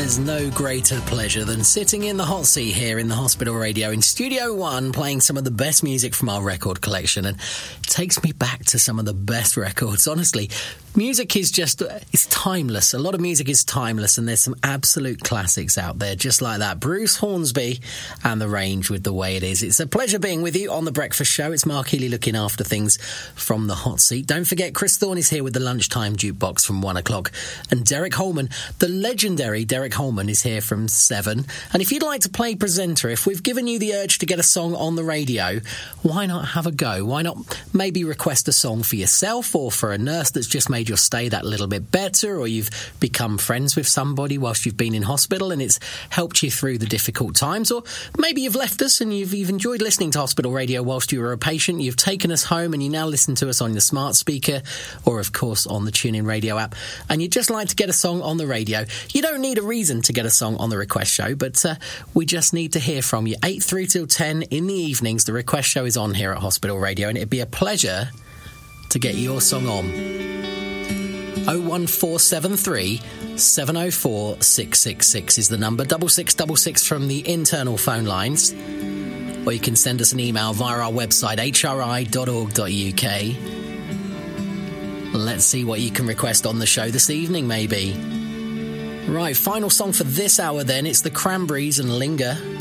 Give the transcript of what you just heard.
There's no greater pleasure than sitting in the hot seat here in the Hospital Radio in Studio One, playing some of the best music from our record collection, and it takes me back to some of the best records. Honestly, music is it's timeless. A lot of music is timeless, and there's some absolute classics out there just like that. Bruce Hornsby and The Range with The Way It Is. It's a pleasure being with you on The Breakfast Show. It's Mark Healy looking after things from the hot seat. Don't forget, Chris Thorne is here with the Lunchtime Jukebox from 1 o'clock, and Derek Holman, the legendary Derek Holman, is here from 7. And if you'd like to play presenter, if we've given you the urge to get a song on the radio, why not have a go? Why not maybe request a song for yourself or for a nurse that's just made your stay that little bit better, or you've become friends with somebody whilst you've been in hospital and it's helped you through the difficult times, or maybe you've left us and you've enjoyed listening to Hospital Radio whilst you were a patient, you've taken us home and you now listen to us on the smart speaker or of course on the TuneIn Radio app, and you'd just like to get a song on the radio. You don't need a reason to get a song on the request show, but we just need to hear from you. 8 through till 10 in the evenings, the request show is on here at Hospital Radio, and it'd be a pleasure to get your song on. 01473 704 666 is the number. 6666 from the internal phone lines, or you can send us an email via our website hri.org.uk. Let's see what you can request on the show this evening, maybe. Right, final song for this hour then. It's the Cranberries and Linger.